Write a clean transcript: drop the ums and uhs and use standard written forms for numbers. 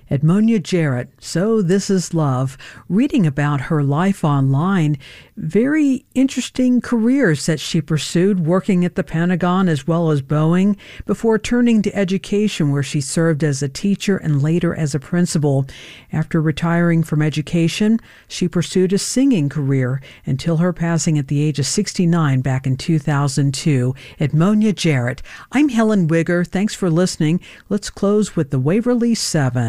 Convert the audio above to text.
Edmonia Jarrett, So This Is Love, reading about her life online. Very interesting careers that she pursued, working at the Pentagon as well as Boeing, before turning to education, where she served as a teacher and later as a principal. After retiring from education, she pursued a singing career until her passing at the age of 69 back in 2002. Edmonia Jarrett. I'm Helen Wigger. Thanks for listening. Let's close with the Waverly 7.